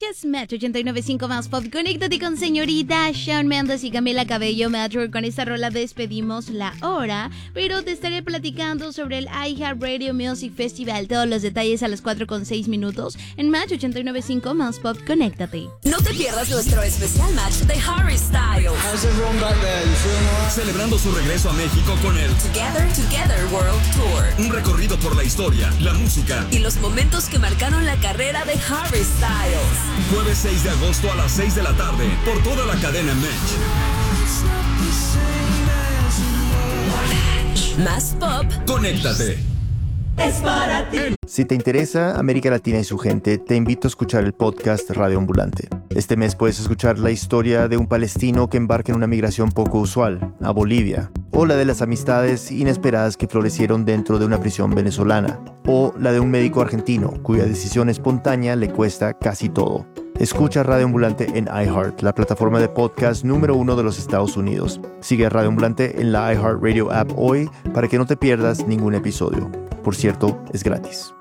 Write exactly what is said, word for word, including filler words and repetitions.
podcast Match ochenta y nueve punto cinco más pop. Conéctate con señorita Shawn Mendes y Camila Cabello. Matchwork. Con esta rola despedimos la hora, pero te estaré platicando sobre el iHeartRadio Music Festival. Todos los detalles a las cuatro con seis minutos en Match ochenta y nueve punto cinco más pop. Conéctate. No te pierdas nuestro especial match de Harry Styles. Celebrando su regreso a México con el Together, Together World Tour. Un recorrido por la historia, la música y los momentos que marcaron la carrera de Harry Styles. Jueves seis de agosto a las seis de la tarde por toda la cadena Match. Más pop. Conéctate. Es para ti. Si te interesa América Latina y su gente, te invito a escuchar el podcast Radio Ambulante. Este mes puedes escuchar la historia de un palestino que embarca en una migración poco usual, a Bolivia, o la de las amistades inesperadas que florecieron dentro de una prisión venezolana, o la de un médico argentino cuya decisión espontánea le cuesta casi todo. Escucha Radio Ambulante en iHeart, la plataforma de podcast número uno de los Estados Unidos. Sigue a Radio Ambulante en la iHeartRadio app hoy para que no te pierdas ningún episodio. Por cierto, es gratis.